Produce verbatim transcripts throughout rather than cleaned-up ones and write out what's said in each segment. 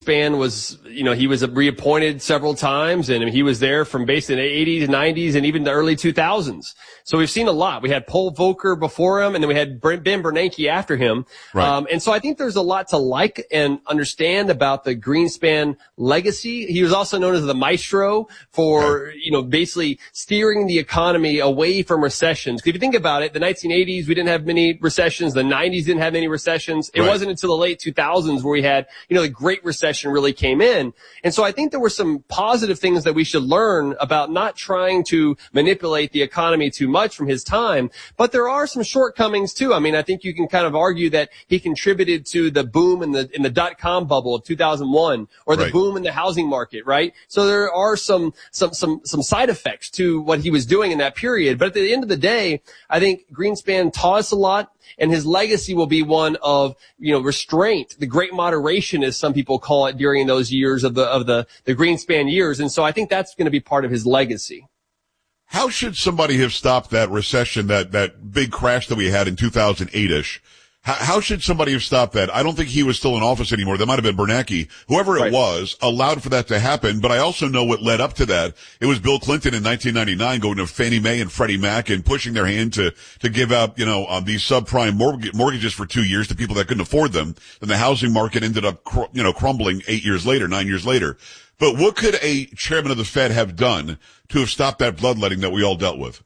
Greenspan was, you know, he was reappointed several times, and he was there from basically the eighties, nineties, and even the early two thousands. So we've seen a lot. We had Paul Volcker before him, and then we had Ben Bernanke after him. Right. Um, and so I think there's a lot to like and understand about the Greenspan legacy. He was also known as the maestro for, okay. you know, basically steering the economy away from recessions. 'Cause if you think about it, the nineteen eighties, we didn't have many recessions. The nineties didn't have any recessions. It right. wasn't until the late two thousands where we had, you know, the Great Recession really came in. And so I think there were some positive things that we should learn about not trying to manipulate the economy too much from his time. But there are some shortcomings too. I mean, I think you can kind of argue that he contributed to the boom in the, in the dot-com bubble of two thousand one or the right. boom in the housing market, right? So there are some, some, some, some side effects to what he was doing in that period. But at the end of the day, I think Greenspan taught us a lot. And his legacy will be one of, you know, restraint, the great moderation, as some people call it, during those years of the, of the, the Greenspan years. And so I think that's going to be part of his legacy. How should somebody have stopped that recession, that, that big crash that we had in two thousand eight-ish? How, how should somebody have stopped that? I don't think he was still in office anymore. That might have been Bernanke. Whoever it right. was allowed for that to happen. But I also know what led up to that. It was Bill Clinton in nineteen ninety-nine going to Fannie Mae and Freddie Mac and pushing their hand to, to give out, you know, um, these subprime mortgage, mortgages for two years to people that couldn't afford them. And the housing market ended up, cr- you know, crumbling eight years later, nine years later. But what could a chairman of the Fed have done to have stopped that bloodletting that we all dealt with?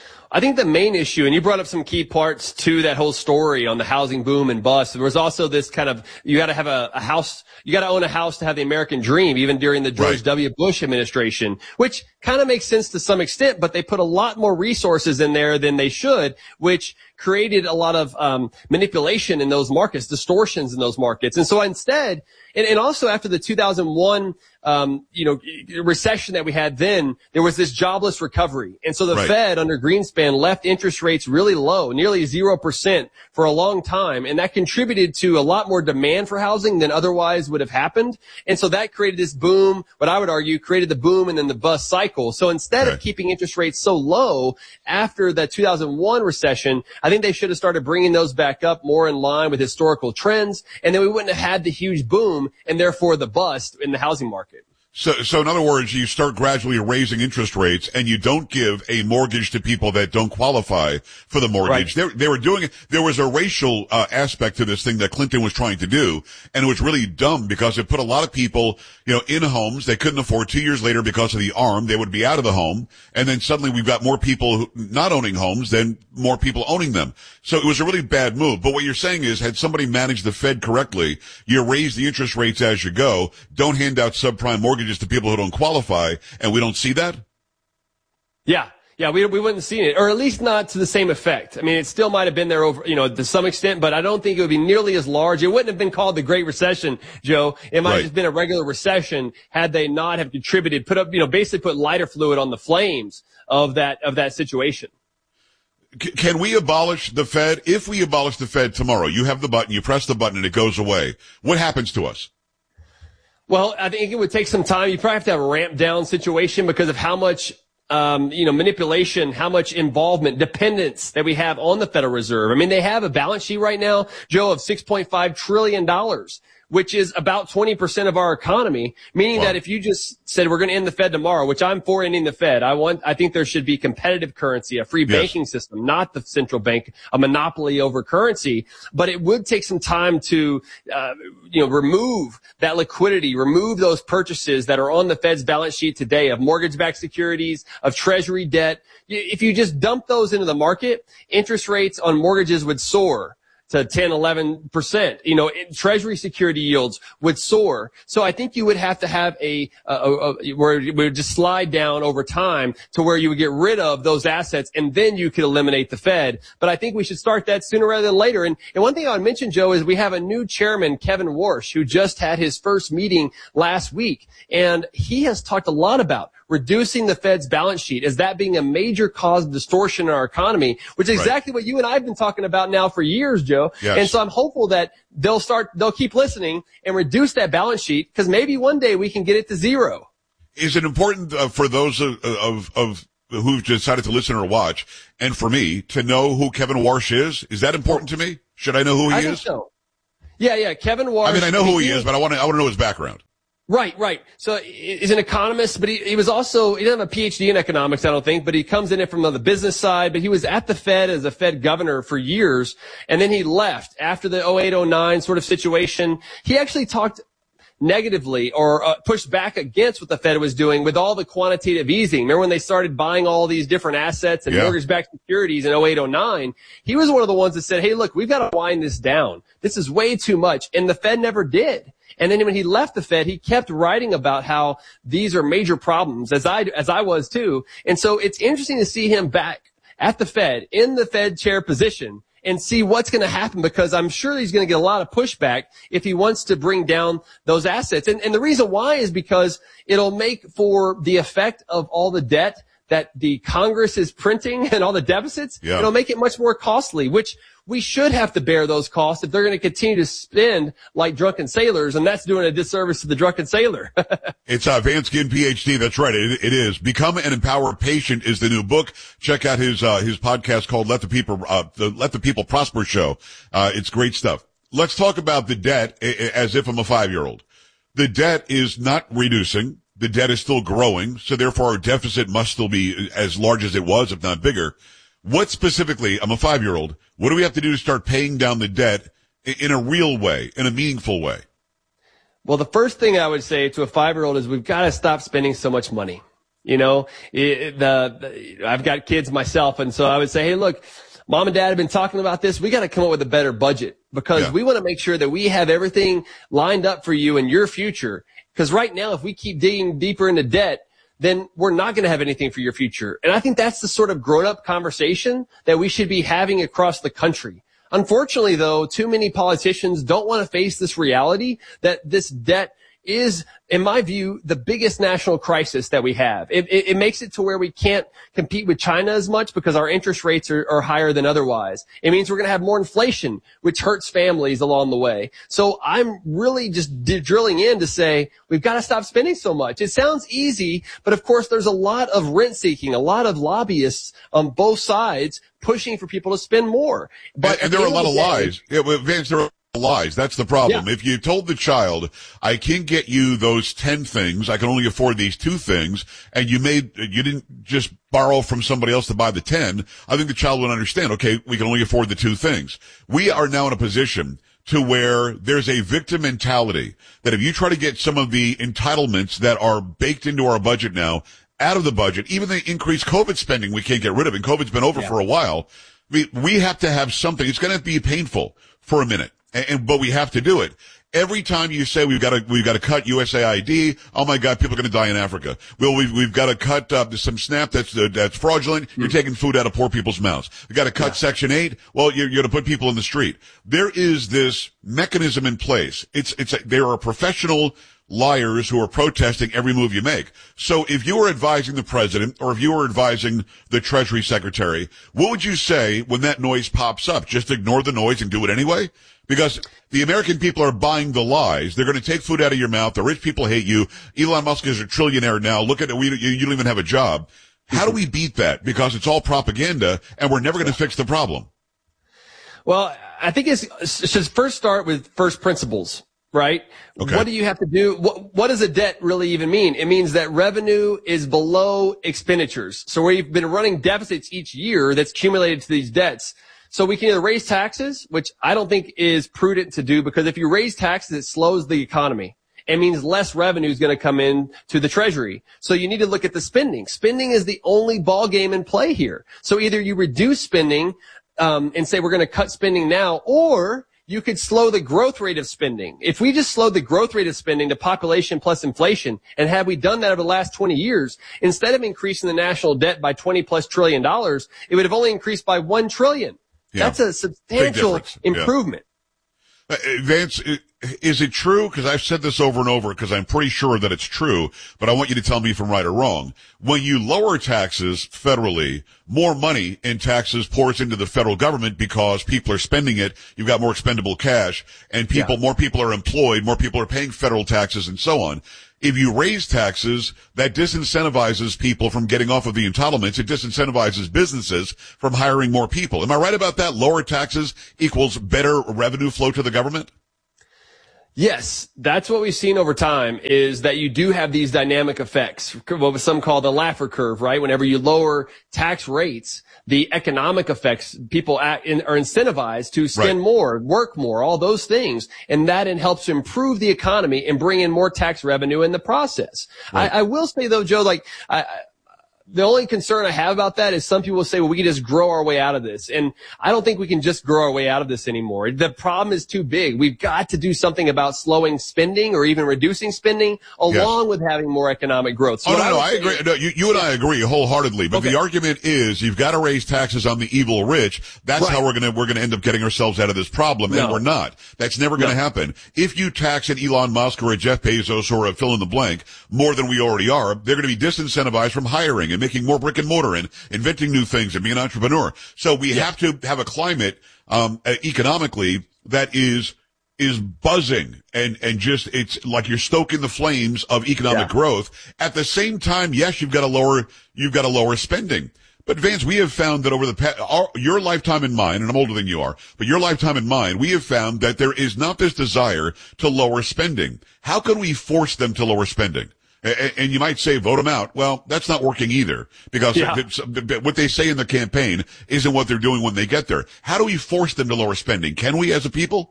I think the main issue, and you brought up some key parts to that whole story on the housing boom and bust. There was also this kind of, you got to have a, a house, you got to own a house to have the American dream, even during the George right. W. Bush administration, which kind of makes sense to some extent, but they put a lot more resources in there than they should, which created a lot of um manipulation in those markets, distortions in those markets. And so instead, and, and also after the two thousand one um you know recession that we had then, there was this jobless recovery. And so the right. Fed under Greenspan left interest rates really low, nearly zero percent for a long time, and that contributed to a lot more demand for housing than otherwise would have happened. And so that created this boom, what I would argue created the boom and then the bust cycle. So instead okay. of keeping interest rates so low after the two thousand one recession, I think they should have started bringing those back up more in line with historical trends, and then we wouldn't have had the huge boom and therefore the bust in the housing market. So, so in other words, you start gradually raising interest rates and you don't give a mortgage to people that don't qualify for the mortgage. Right. They, they were doing it. There was a racial uh, aspect to this thing that Clinton was trying to do. And it was really dumb because it put a lot of people, you know, in homes they couldn't afford. Two years later, because of the arm, they would be out of the home. And then suddenly we've got more people who, not owning homes than more people owning them. So it was a really bad move. But what you're saying is, had somebody managed the Fed correctly, you raise the interest rates as you go. Don't hand out subprime mortgages to people who don't qualify, and we don't see that? Yeah. Yeah, we we wouldn't have seen it, or at least not to the same effect. I mean, it still might have been there over, you know, to some extent, but I don't think it would be nearly as large. It wouldn't have been called the Great Recession, Joe. It might right. have just been a regular recession had they not have contributed, put up, you know, basically put lighter fluid on the flames of that, of that situation. C- can we abolish the Fed? If we abolish the Fed tomorrow, you have the button, you press the button and it goes away. What happens to us? Well, I think it would take some time. You probably have to have a ramp down situation because of how much, um, you know, manipulation, how much involvement, dependence that we have on the Federal Reserve. I mean, they have a balance sheet right now, Joe, of six point five trillion dollars, which is about twenty percent of our economy, meaning wow. that if you just said we're going to end the Fed tomorrow, which I'm for ending the Fed, I want, I think there should be competitive currency, a free yes. banking system, not the central bank, a monopoly over currency. But it would take some time to, uh, you know, remove that liquidity, remove those purchases that are on the Fed's balance sheet today of mortgage-backed securities, of treasury debt. If you just dump those into the market, interest rates on mortgages would soar to ten, eleven percent. You know, treasury security yields would soar. So I think you would have to have a, a, a, a where it would just slide down over time to where you would get rid of those assets and then you could eliminate the Fed. But I think we should start that sooner rather than later. And, and one thing I would mention, Joe, is we have a new chairman, Kevin Warsh, who just had his first meeting last week. And he has talked a lot about reducing the Fed's balance sheet as that being a major cause of distortion in our economy, which is exactly right. what you and I have been talking about now for years, Joe. Yes. And so I'm hopeful that they'll start, they'll keep listening and reduce that balance sheet because maybe one day we can get it to zero. Is it important uh, for those of, of, of who've decided to listen or watch, and for me, to know who Kevin Warsh is? Is that important to me? Should I know who he I is? think so. Yeah, yeah, Kevin Warsh. I mean, I know who he is, but I want to I want to know his background. Right, right. So he's an economist, but he, he was also, he didn't have a P H D in economics, I don't think, but he comes in it from the business side, but he was at the Fed as a Fed governor for years, and then he left after the oh eight oh nine sort of situation. He actually talked negatively or uh, pushed back against what the Fed was doing with all the quantitative easing. Remember when they started buying all these different assets and yeah. mortgage-backed securities in oh eight oh nine? He was one of the ones that said, hey, look, we've got to wind this down. This is way too much. And the Fed never did. And then when he left the Fed, he kept writing about how these are major problems, as I, as I was too. And so it's interesting to see him back at the Fed, in the Fed chair position, and see what's going to happen, because I'm sure he's going to get a lot of pushback if he wants to bring down those assets. And, and the reason why is because it'll make for the effect of all the debt that the Congress is printing and all the deficits. Yeah. It'll make it much more costly, which we should have to bear those costs if they're going to continue to spend like drunken sailors, and that's doing a disservice to the drunken sailor. It's uh, Vance Ginn, P H D. That's right. It, it is. Become an Empowered Patient is the new book. Check out his uh, his podcast called Let the People uh, the Let the People Prosper Show. Uh, it's great stuff. Let's talk about the debt as if I'm a five-year-old. The debt is not reducing. The debt is still growing, so therefore our deficit must still be as large as it was, if not bigger. What specifically, I'm a five-year-old, what do we have to do to start paying down the debt in a real way, in a meaningful way? Well, the first thing I would say to a five-year-old is we've got to stop spending so much money. You know, it, the, the I've got kids myself, and so I would say, hey, look, Mom and Dad have been talking about this. We got to come up with a better budget, because yeah. we want to make sure that we have everything lined up for you and your future. Because right now, if we keep digging deeper into debt, then we're not going to have anything for your future. And I think that's the sort of grown-up conversation that we should be having across the country. Unfortunately, though, too many politicians don't want to face this reality that this debt is, in my view, the biggest national crisis that we have. It, it, it makes it to where we can't compete with China as much because our interest rates are, are higher than otherwise. It means we're going to have more inflation, which hurts families along the way. So I'm really just d- drilling in to say we've got to stop spending so much. It sounds easy, but of course there's a lot of rent seeking, a lot of lobbyists on both sides pushing for people to spend more. But and, and there are a lot of day, lies. Yeah, well, Vance, there are lies. That's the problem. Yeah. If you told the child, I can't get you those ten things, I can only afford these two things, and you made, you didn't just borrow from somebody else to buy the ten, I think the child would understand, okay, we can only afford the two things. We are now in a position to where there's a victim mentality that if you try to get some of the entitlements that are baked into our budget now out of the budget, even the increased COVID spending we can't get rid of, and COVID's been over yeah. for a while, we, we have to have something. It's going to be painful for a minute. And, and, but we have to do it. Every time you say we've got to, we've got to cut U S A I D, oh my God, people are going to die in Africa. Well, we've, we've got to cut, uh, some SNAP that's, uh, that's fraudulent. Mm-hmm. You're taking food out of poor people's mouths. We've got to cut yeah. Section eight. Well, you're, you're going to put people in the street. There is this mechanism in place. It's, it's, a, there are professional liars who are protesting every move you make. So if you were advising the president or if you were advising the Treasury Secretary, what would you say when that noise pops up? Just ignore the noise and do it anyway? Because the American people are buying the lies. They're going to take food out of your mouth. The rich people hate you. Elon Musk is a trillionaire now. Look at it. We, you, you don't even have a job. How do we beat that? Because it's all propaganda and we're never going to fix the problem. Well, I think it's, it should first start with first principles. Right? Okay. What do you have to do? What, what does a debt really even mean? It means that revenue is below expenditures. So we've been running deficits each year that's accumulated to these debts. So we can either raise taxes, which I don't think is prudent to do, because if you raise taxes, it slows the economy. It means less revenue is going to come in to the Treasury. So you need to look at the spending. Spending is the only ball game in play here. So either you reduce spending, um, and say we're going to cut spending now, or you could slow the growth rate of spending. If we just slowed the growth rate of spending to population plus inflation, and had we done that over the last twenty years, instead of increasing the national debt by twenty plus trillion dollars, it would have only increased by one trillion. Yeah. That's a substantial improvement. Yeah. Uh, Vance, is it true? Because I've said this over and over because I'm pretty sure that it's true, but I want you to tell me if I'm right or wrong. When you lower taxes federally, more money in taxes pours into the federal government because people are spending it. You've got more expendable cash, and people, yeah. more people are employed, more people are paying federal taxes, and so on. If you raise taxes, that disincentivizes people from getting off of the entitlements. It disincentivizes businesses from hiring more people. Am I right about that? Lower taxes equals better revenue flow to the government? Yes, that's what we've seen over time is that you do have these dynamic effects, what some call the Laffer curve, right? Whenever you lower tax rates, the economic effects, people act in, are incentivized to spend right. more, work more, all those things. And that it helps improve the economy and bring in more tax revenue in the process. Right. I, I will say though, Joe, like, I, the only concern I have about that is some people say, well, we can just grow our way out of this. And I don't think we can just grow our way out of this anymore. The problem is too big. We've got to do something about slowing spending or even reducing spending along yes. with having more economic growth. So oh, no, I no, I agree. No, you, you and I agree wholeheartedly. But okay. the argument is you've got to raise taxes on the evil rich. That's right. how we're going to, we're going to end up getting ourselves out of this problem. No. And we're not. That's never going to no. happen. If you tax an Elon Musk or a Jeff Bezos or a fill in the blank more than we already are, they're going to be disincentivized from hiring and making more brick and mortar and inventing new things and being an entrepreneur. So we yeah. have to have a climate, um, economically that is, is buzzing and, and just, it's like you're stoking the flames of economic yeah. growth. At the same time, yes, you've got to lower, you've got to lower spending. But Vance, we have found that over the past, our, your lifetime and mine, and I'm older than you are, but your lifetime and mine, we have found that there is not this desire to lower spending. How can we force them to lower spending? And you might say, vote them out. Well, that's not working either because yeah. what they say in the campaign isn't what they're doing when they get there. How do we force them to lower spending? Can we as a people?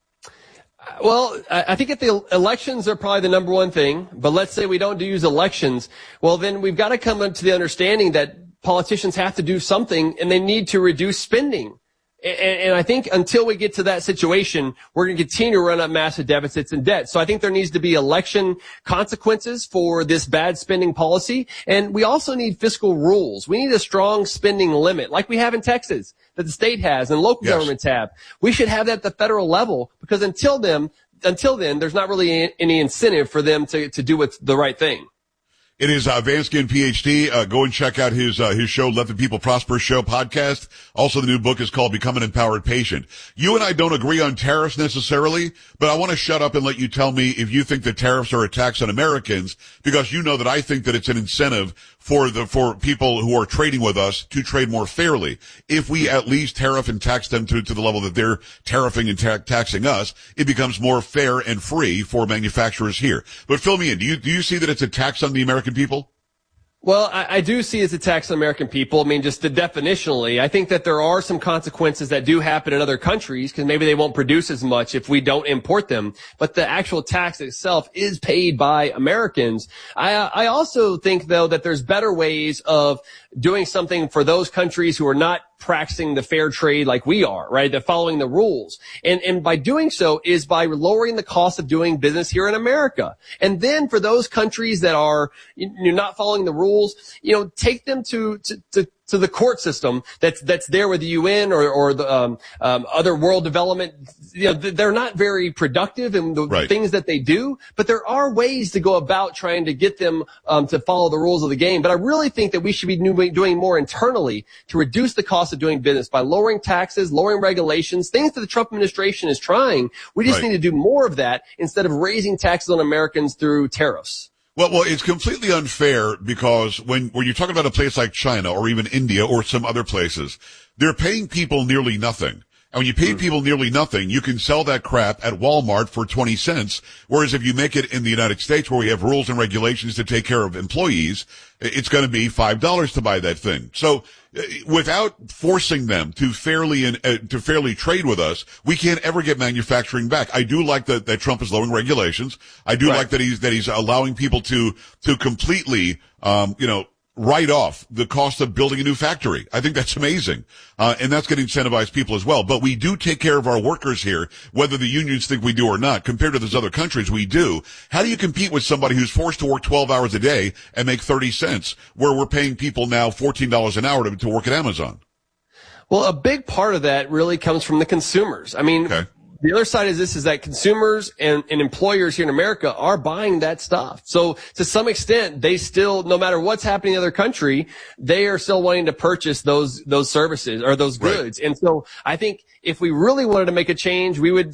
Well, I think if the elections are probably the number one thing, but let's say we don't use elections, well, then we've got to come to the understanding that politicians have to do something and they need to reduce spending. And, and I think until we get to that situation, we're going to continue to run up massive deficits and debt. So I think there needs to be election consequences for this bad spending policy. And we also need fiscal rules. We need a strong spending limit like we have in Texas that the state has and local yes. governments have. We should have that at the federal level because until then, until then, there's not really any incentive for them to, to do what's the right thing. It is uh, Vanskin, PhD. Uh, go and check out his uh, his show, Let the People Prosper Show podcast. Also, the new book is called Become an Empowered Patient. You and I don't agree on tariffs necessarily, but I want to shut up and let you tell me if you think that tariffs are a tax on Americans, because you know that I think that it's an incentive for the for people who are trading with us to trade more fairly. If we at least tariff and tax them to to the level that they're tariffing and ta- taxing us, it becomes more fair and free for manufacturers here. But fill me in. Do you do you see that it's a tax on the American people? Well, I, I do see it's a tax on American people. I mean, just the definitionally, I think that there are some consequences that do happen in other countries because maybe they won't produce as much if we don't import them. But the actual tax itself is paid by Americans. I, I also think, though, that there's better ways of doing something for those countries who are not practicing the fair trade like we are, right? They're following the rules. And, and by doing so is by lowering the cost of doing business here in America. And then for those countries that are, you're not following the rules, you know, take them to, to, to, to the court system that's, that's there with the U N or, or the, um, um, other world development. You know, they're not very productive in the right. things that they do, but there are ways to go about trying to get them, um, to follow the rules of the game. But I really think that we should be doing more internally to reduce the cost of doing business by lowering taxes, lowering regulations, things that the Trump administration is trying. We just right. need to do more of that instead of raising taxes on Americans through tariffs. Well, well, it's completely unfair because when, when you're talking about a place like China or even India or some other places, they're paying people nearly nothing. And when you pay people nearly nothing, you can sell that crap at Walmart for twenty cents. Whereas if you make it in the United States where we have rules and regulations to take care of employees, it's going to be five dollars to buy that thing. So uh, without forcing them to fairly and uh, to fairly trade with us, we can't ever get manufacturing back. I do like that, that Trump is lowering regulations. I do right. like that he's, that he's allowing people to, to completely, um, you know, write off the cost of building a new factory. I think that's amazing. Uh, and that's going to incentivize people as well. But we do take care of our workers here, whether the unions think we do or not. Compared to those other countries, we do. How do you compete with somebody who's forced to work twelve hours a day and make thirty cents, where we're paying people now fourteen dollars an hour to, to work at Amazon? Well, a big part of that really comes from the consumers. I mean, okay. The other side of this is that consumers and, and employers here in America are buying that stuff. So to some extent, they still, no matter what's happening in the other country, they are still wanting to purchase those, those services or those goods. Right. And so I think if we really wanted to make a change, we would stop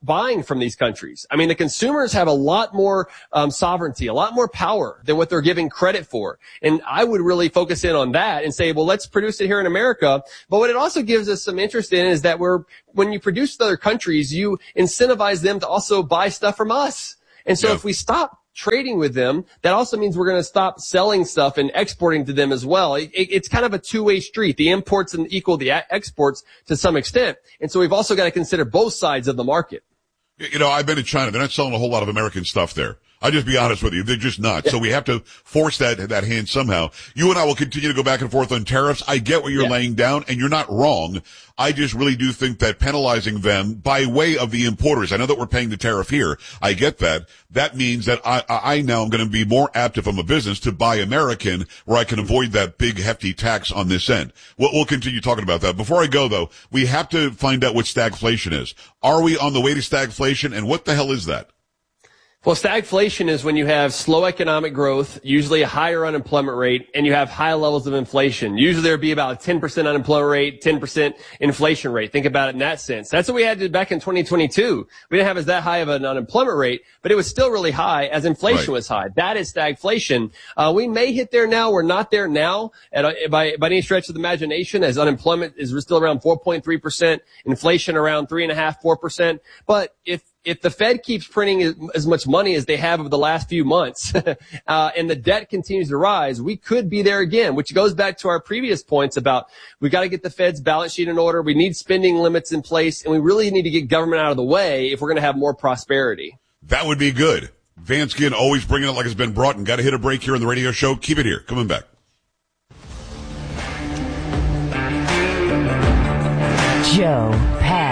buying from these countries. I mean, the consumers have a lot more um, sovereignty, a lot more power than what they're giving credit for. And I would really focus in on that and say, well, let's produce it here in America. But what it also gives us some interest in is that we're, when you produce in other countries, you incentivize them to also buy stuff from us. And so yeah. if we stop trading with them, that also means we're going to stop selling stuff and exporting to them as well. It, it, it's kind of a two-way street. The imports and equal the a- exports to some extent. And so we've also got to consider both sides of the market. You know, I've been to China. They're not selling a whole lot of American stuff there. I'll just be honest with you. They're just not. Yeah. So we have to force that, that hand somehow. You and I will continue to go back and forth on tariffs. I get what you're yeah. laying down, and you're not wrong. I just really do think that penalizing them by way of the importers, I know that we're paying the tariff here. I get that. That means that I, I now am going to be more apt, if I'm a business, to buy American, where I can avoid that big hefty tax on this end. We'll, we'll continue talking about that. Before I go, though, we have to find out what stagflation is. Are we on the way to stagflation, and what the hell is that? Well, stagflation is when you have slow economic growth, usually a higher unemployment rate, and you have high levels of inflation. Usually there would be about a ten percent unemployment rate, ten percent inflation rate. Think about it in that sense. That's what we had back in twenty twenty-two. We didn't have as that high of an unemployment rate, but it was still really high as inflation right. was high. That is stagflation. Uh, we may hit there now. We're not there now at, uh, by, by any stretch of the imagination, as unemployment is still around four point three percent, inflation around three point five, four percent. But if If the Fed keeps printing as, as much money as they have over the last few months, uh, and the debt continues to rise, we could be there again, which goes back to our previous points about we got to get the Fed's balance sheet in order. We need spending limits in place, and we really need to get government out of the way if we're going to have more prosperity. That would be good. Vance Ginn always bringing it like it's been brought, and got to hit a break here on the radio show. Keep it here. Coming back. Joe Pass.